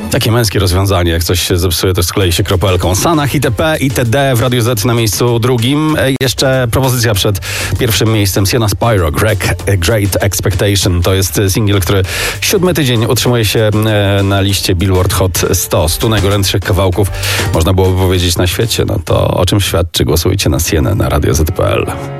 Takie męskie rozwiązanie, jak coś się zepsuje, to sklei się kropelką. Sanach, itp., itd. w Radiu Z na miejscu drugim. Jeszcze propozycja przed pierwszym miejscem. Sienna Spyro, Great Expectation. To jest singiel, który 7 tydzień utrzymuje się na liście Billboard Hot 100 najgorętszych kawałków, można byłoby powiedzieć, na świecie. No to o czym świadczy? Głosujcie na Siennę na Radio Z.pl.